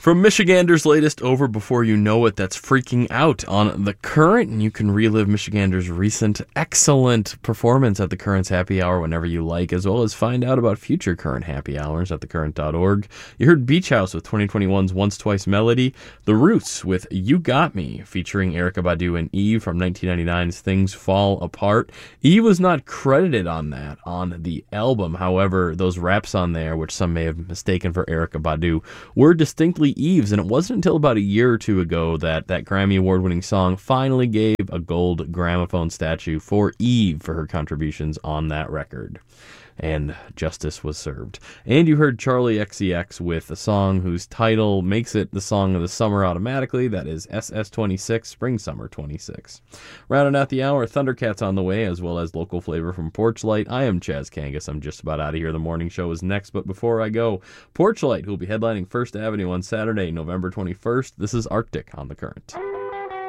From Michigander's latest Over Before You Know It, that's Freaking Out on The Current, and you can relive Michigander's recent excellent performance at the Current's Happy Hour whenever you like, as well as find out about future Current Happy Hours at thecurrent.org. You heard Beach House with 2021's Once Twice Melody, The Roots with You Got Me, featuring Erykah Badu and Eve from 1999's Things Fall Apart. Eve was not credited on that on the album, however, those raps on there, which some may have mistaken for Erykah Badu, were distinctly Eve's, and it wasn't until about a year or two ago that that Grammy Award-winning song finally gave a gold gramophone statue for Eve for her contributions on that record. And justice was served. And you heard Charlie XCX with a song whose title makes it the song of the summer automatically. That is SS26, Spring Summer 26. Rounding out the hour, Thundercats on the way, as well as local flavor from Porchlight. I am Chaz Kangas. I'm just about out of here. The morning show is next, but before I go, Porchlight, who will be headlining First Avenue on Saturday, November 21st. This is Arctic on The Current.